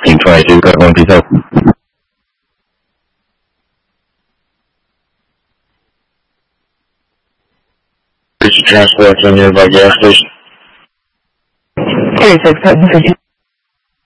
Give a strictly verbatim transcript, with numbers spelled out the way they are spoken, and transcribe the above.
fifteen twenty-two, got one, please help. Transport to a nearby gas station. thirty-six,